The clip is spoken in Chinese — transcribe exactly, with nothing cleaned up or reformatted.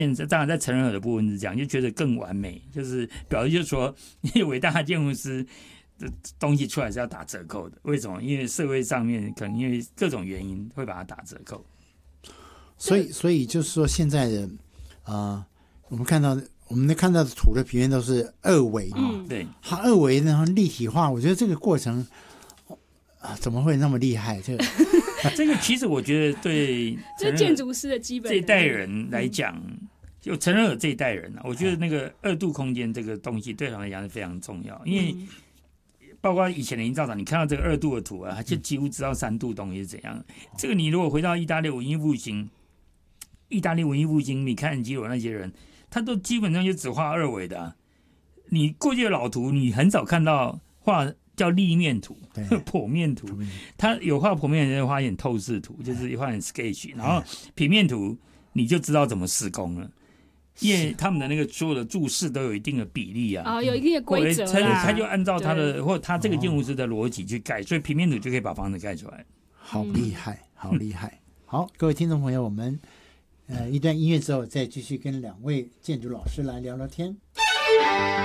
当然在成人耳的部分是这样，就觉得更完美，就是表示就是说，伟大的建筑师的东西出来是要打折扣的。为什么？因为社会上面可能因为各种原因会把它打折扣。 所以，所以就是说，现在的啊、呃，我们看到我们看到的图的平面都是二维哈、 嗯，对， 它二维然后立体化，我觉得这个过程啊，怎么会那么厉害？这个这个其实我觉得对这是建筑师的基本这一代人来讲。嗯，就成人耳这一代人啊，我觉得那个二度空间这个东西对他们来讲是非常重要，因为包括以前的营造厂，你看到这个二度的图啊，他就几乎知道三度东西是怎样。这个你如果回到意大利文艺复兴，意大利文艺复兴，你看基罗那些人，他都基本上就只画二维的、啊。你过去的老图，你很少看到画叫立面图、剖面图，他有画剖面的画一点透视图，就是画点 sketch， 然后平面图你就知道怎么施工了。因为他们的那个所有的注释都有一定的比例啊， 哦，有一定的规则啦， 他就按照他的或他这个建筑师的逻辑去盖，所以平面图就可以把房子盖出来。 好厉害，好厉害！好，各位听众朋友，我们呃一段音乐之后，再继续跟两位建筑老师来聊聊天。